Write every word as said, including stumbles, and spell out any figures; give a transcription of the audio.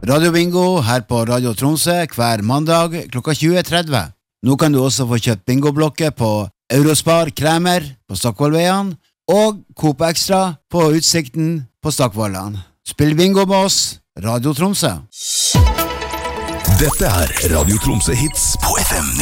Radio Bingo her på Radio Tromsø hver mandag klokka tjue tretti. Nå kan du også få kjøpt bingoblokker på Eurospar Kremer på Stockvollveien og Coop Extra på Utsikten på Stockvollan. Spill bingo med oss, Radio Tromsø. Dette er Radio Tromsø Hits på F M